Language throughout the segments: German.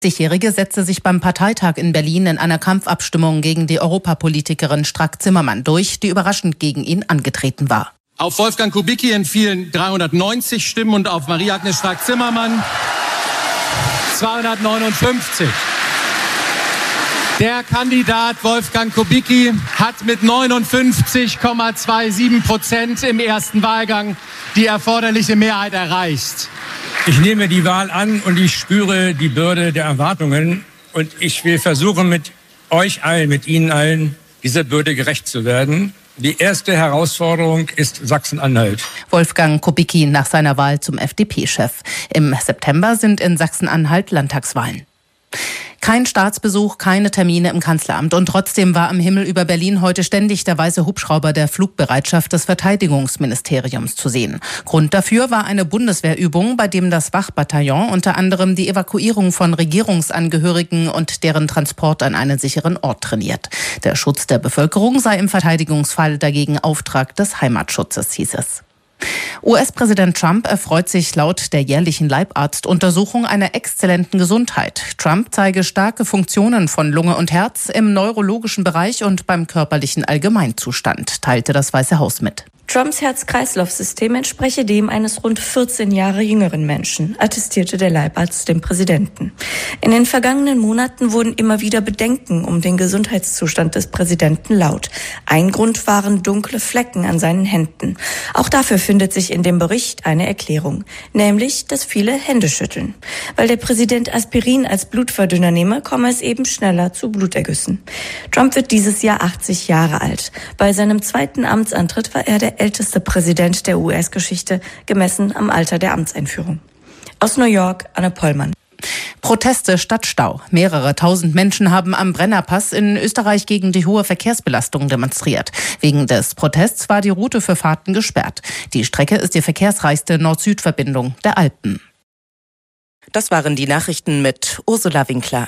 Die 60-Jährige setzte sich beim Parteitag in Berlin in einer Kampfabstimmung gegen die Europapolitikerin Strack-Zimmermann durch, die überraschend gegen ihn angetreten war. Auf Wolfgang Kubicki entfielen 390 Stimmen und auf Maria-Agnes Strack-Zimmermann 259. Der Kandidat Wolfgang Kubicki hat mit 59,27% im ersten Wahlgang die erforderliche Mehrheit erreicht. Ich nehme die Wahl an und ich spüre die Bürde der Erwartungen. Und ich will versuchen, mit euch allen, mit Ihnen allen, dieser Bürde gerecht zu werden. Die erste Herausforderung ist Sachsen-Anhalt. Wolfgang Kubicki nach seiner Wahl zum FDP-Chef. Im September sind in Sachsen-Anhalt Landtagswahlen. Kein Staatsbesuch, keine Termine im Kanzleramt. Und trotzdem war am Himmel über Berlin heute ständig der weiße Hubschrauber der Flugbereitschaft des Verteidigungsministeriums zu sehen. Grund dafür war eine Bundeswehrübung, bei dem das Wachbataillon unter anderem die Evakuierung von Regierungsangehörigen und deren Transport an einen sicheren Ort trainiert. Der Schutz der Bevölkerung sei im Verteidigungsfall dagegen Auftrag des Heimatschutzes, hieß es. US-Präsident Trump erfreut sich laut der jährlichen Leibarztuntersuchung einer exzellenten Gesundheit. Trump zeige starke Funktionen von Lunge und Herz im neurologischen Bereich und beim körperlichen Allgemeinzustand, teilte das Weiße Haus mit. Trumps Herz-Kreislauf-System entspreche dem eines rund 14 Jahre jüngeren Menschen, attestierte der Leibarzt dem Präsidenten. In den vergangenen Monaten wurden immer wieder Bedenken um den Gesundheitszustand des Präsidenten laut. Ein Grund waren dunkle Flecken an seinen Händen. Auch dafür findet sich in dem Bericht eine Erklärung, nämlich, dass viele Hände schütteln. Weil der Präsident Aspirin als Blutverdünner nehme, komme es eben schneller zu Blutergüssen. Trump wird dieses Jahr 80 Jahre alt. Bei seinem zweiten Amtsantritt war er der älteste Präsident der US-Geschichte, gemessen am Alter der Amtseinführung. Aus New York, Anne Pollmann. Proteste statt Stau. Mehrere tausend Menschen haben am Brennerpass in Österreich gegen die hohe Verkehrsbelastung demonstriert. Wegen des Protests war die Route für Fahrten gesperrt. Die Strecke ist die verkehrsreichste Nord-Süd-Verbindung der Alpen. Das waren die Nachrichten mit Ursula Winkler.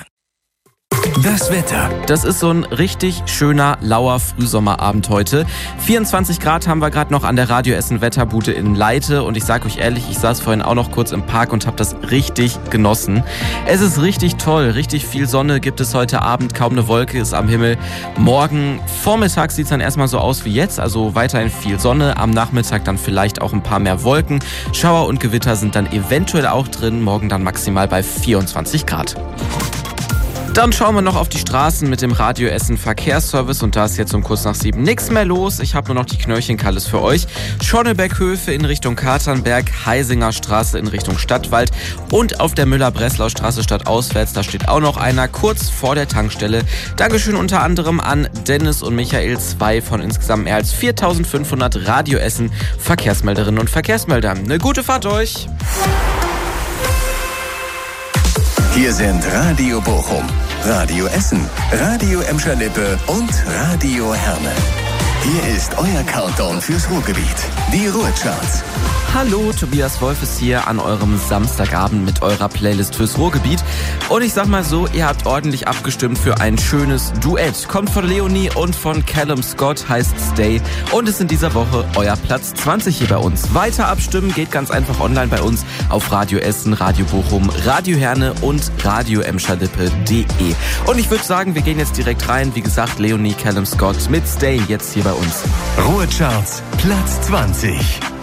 Das Wetter. Das ist so ein richtig schöner, lauer Frühsommerabend heute. 24 Grad haben wir gerade noch an der Radio Essen Wetterbude in Leite. Und ich sage euch ehrlich, ich saß vorhin auch noch kurz im Park und habe das richtig genossen. Es ist richtig toll, richtig viel Sonne gibt es heute Abend. Kaum eine Wolke ist am Himmel. Morgen Vormittag sieht es dann erstmal so aus wie jetzt. Also weiterhin viel Sonne. Am Nachmittag dann vielleicht auch ein paar mehr Wolken. Schauer und Gewitter sind dann eventuell auch drin. Morgen dann maximal bei 24 Grad. Dann schauen wir noch auf die Straßen mit dem Radio Essen Verkehrsservice und da ist jetzt um kurz nach 7 nichts mehr los. Ich habe nur noch die Knöllchenkalles für euch. Schonneberghöfe in Richtung Katernberg, Heisinger Straße in Richtung Stadtwald und auf der Müller-Breslau-Straße stadtauswärts, da steht auch noch einer kurz vor der Tankstelle. Dankeschön unter anderem an Dennis und Michael, 2 von insgesamt mehr als 4.500 Radio Essen Verkehrsmelderinnen und Verkehrsmelder. Eine gute Fahrt euch! Hier sind Radio Bochum, Radio Essen, Radio Emscher-Lippe und Radio Herne. Hier ist euer Countdown fürs Ruhrgebiet, die Ruhrcharts. Hallo, Tobias Wolf ist hier an eurem Samstagabend mit eurer Playlist fürs Ruhrgebiet. Und ich sag mal so, ihr habt ordentlich abgestimmt für ein schönes Duett. Kommt von Leonie und von Callum Scott, heißt Stay. Und ist in dieser Woche euer Platz 20 hier bei uns. Weiter abstimmen geht ganz einfach online bei uns auf Radio Essen, Radio Bochum, Radio Herne und radioemscherlippe.de. Und ich würde sagen, wir gehen jetzt direkt rein. Wie gesagt, Leonie, Callum Scott mit Stay jetzt hier bei uns. Ruhrcharts, Platz 20.